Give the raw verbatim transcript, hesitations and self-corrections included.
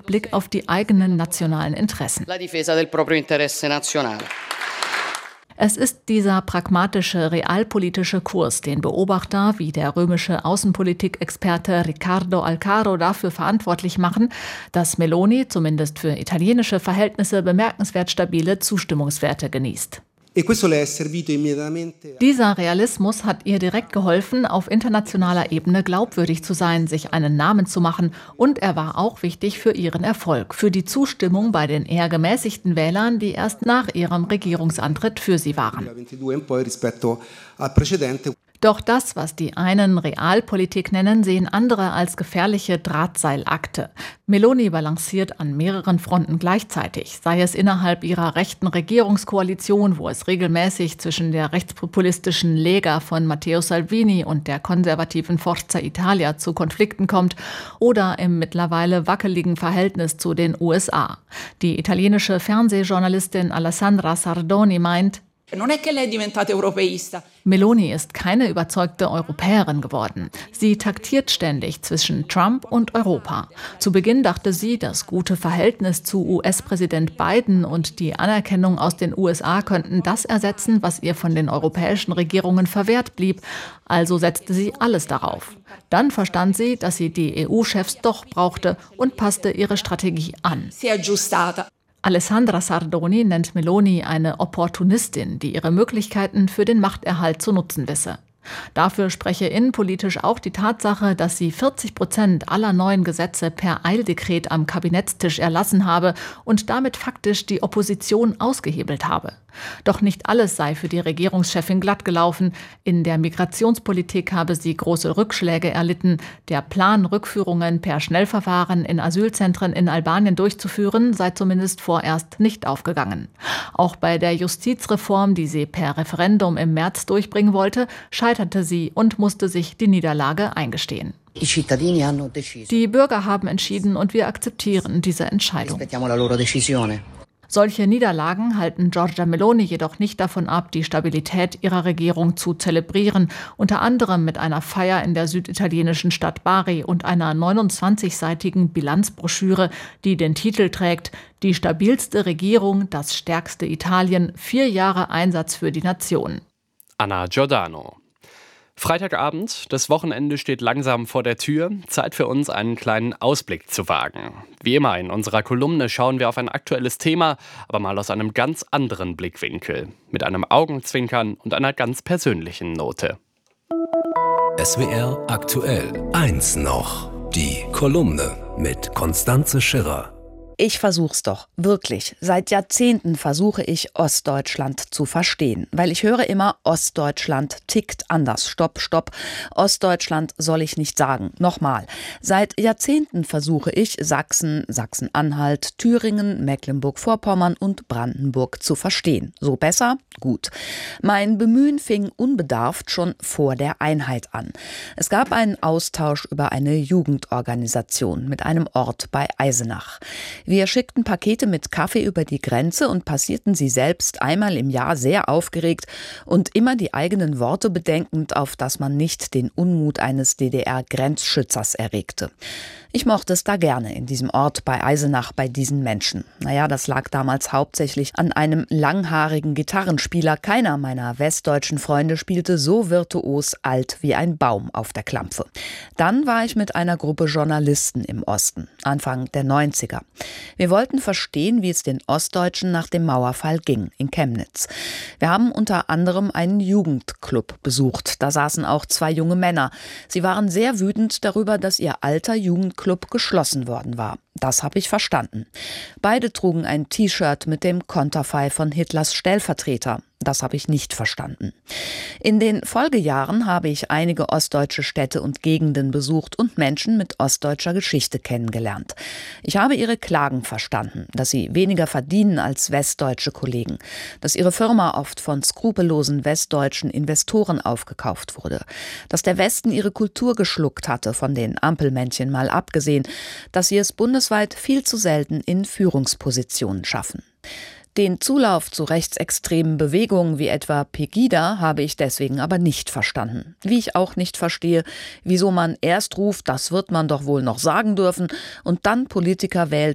Blick auf die eigenen nationalen Interessen. La difesa del proprio interesse nazionale. Es ist dieser pragmatische, realpolitische Kurs, den Beobachter wie der römische Außenpolitikexperte Riccardo Alcaro dafür verantwortlich machen, dass Meloni zumindest für italienische Verhältnisse bemerkenswert stabile Zustimmungswerte genießt. Dieser Realismus hat ihr direkt geholfen, auf internationaler Ebene glaubwürdig zu sein, sich einen Namen zu machen, und er war auch wichtig für ihren Erfolg, für die Zustimmung bei den eher gemäßigten Wählern, die erst nach ihrem Regierungsantritt für sie waren. Doch das, was die einen Realpolitik nennen, sehen andere als gefährliche Drahtseilakte. Meloni balanciert an mehreren Fronten gleichzeitig, sei es innerhalb ihrer rechten Regierungskoalition, wo es regelmäßig zwischen der rechtspopulistischen Lega von Matteo Salvini und der konservativen Forza Italia zu Konflikten kommt, oder im mittlerweile wackeligen Verhältnis zu den U S A. Die italienische Fernsehjournalistin Alessandra Sardoni meint, Meloni ist keine überzeugte Europäerin geworden. Sie taktiert ständig zwischen Trump und Europa. Zu Beginn dachte sie, das gute Verhältnis zu U S-Präsident Biden und die Anerkennung aus den U S A könnten das ersetzen, was ihr von den europäischen Regierungen verwehrt blieb. Also setzte sie alles darauf. Dann verstand sie, dass sie die E U-Chefs doch brauchte und passte ihre Strategie an. Alessandra Sardoni nennt Meloni eine Opportunistin, die ihre Möglichkeiten für den Machterhalt zu nutzen wisse. Dafür spreche innenpolitisch auch die Tatsache, dass sie vierzig Prozent aller neuen Gesetze per Eildekret am Kabinettstisch erlassen habe und damit faktisch die Opposition ausgehebelt habe. Doch nicht alles sei für die Regierungschefin glatt gelaufen. In der Migrationspolitik habe sie große Rückschläge erlitten. Der Plan, Rückführungen per Schnellverfahren in Asylzentren in Albanien durchzuführen, sei zumindest vorerst nicht aufgegangen. Auch bei der Justizreform, die sie per Referendum im März durchbringen wollte, scheiterte sie und musste sich die Niederlage eingestehen. Die Bürger haben entschieden und wir akzeptieren diese Entscheidung. Solche Niederlagen halten Giorgia Meloni jedoch nicht davon ab, die Stabilität ihrer Regierung zu zelebrieren, unter anderem mit einer Feier in der süditalienischen Stadt Bari und einer neunundzwanzigseitigen Bilanzbroschüre, die den Titel trägt: Die stabilste Regierung, das stärkste Italien, vier Jahre Einsatz für die Nation. Anna Giordano. Freitagabend, das Wochenende steht langsam vor der Tür. Zeit für uns, einen kleinen Ausblick zu wagen. Wie immer in unserer Kolumne schauen wir auf ein aktuelles Thema, aber mal aus einem ganz anderen Blickwinkel. Mit einem Augenzwinkern und einer ganz persönlichen Note. S W R aktuell eins noch. Die Kolumne mit Constanze Schirrer. Ich versuch's doch, wirklich. Seit Jahrzehnten versuche ich, Ostdeutschland zu verstehen. Weil ich höre immer, Ostdeutschland tickt anders. Stopp, stopp. Ostdeutschland soll ich nicht sagen. Nochmal. Seit Jahrzehnten versuche ich, Sachsen, Sachsen-Anhalt, Thüringen, Mecklenburg-Vorpommern und Brandenburg zu verstehen. So besser? Gut. Mein Bemühen fing unbedarft schon vor der Einheit an. Es gab einen Austausch über eine Jugendorganisation mit einem Ort bei Eisenach. Wir schickten Pakete mit Kaffee über die Grenze und passierten sie selbst einmal im Jahr sehr aufgeregt und immer die eigenen Worte bedenkend, auf dass man nicht den Unmut eines D D R-Grenzschützers erregte. Ich mochte es da gerne, in diesem Ort bei Eisenach, bei diesen Menschen. Naja, das lag damals hauptsächlich an einem langhaarigen Gitarrenspieler. Keiner meiner westdeutschen Freunde spielte so virtuos alt wie ein Baum auf der Klampfe. Dann war ich mit einer Gruppe Journalisten im Osten, Anfang der neunziger. Wir wollten verstehen, wie es den Ostdeutschen nach dem Mauerfall ging, in Chemnitz. Wir haben unter anderem einen Jugendclub besucht. Da saßen auch zwei junge Männer. Sie waren sehr wütend darüber, dass ihr alter Jugendclub geschlossen worden war. Das habe ich verstanden. Beide trugen ein T-Shirt mit dem Konterfei von Hitlers Stellvertreter. Das habe ich nicht verstanden. In den Folgejahren habe ich einige ostdeutsche Städte und Gegenden besucht und Menschen mit ostdeutscher Geschichte kennengelernt. Ich habe ihre Klagen verstanden, dass sie weniger verdienen als westdeutsche Kollegen, dass ihre Firma oft von skrupellosen westdeutschen Investoren aufgekauft wurde, dass der Westen ihre Kultur geschluckt hatte, von den Ampelmännchen mal abgesehen, dass sie es bundesweit viel zu selten in Führungspositionen schaffen. Den Zulauf zu rechtsextremen Bewegungen wie etwa Pegida habe ich deswegen aber nicht verstanden. Wie ich auch nicht verstehe, wieso man erst ruft, das wird man doch wohl noch sagen dürfen, und dann Politiker wählt,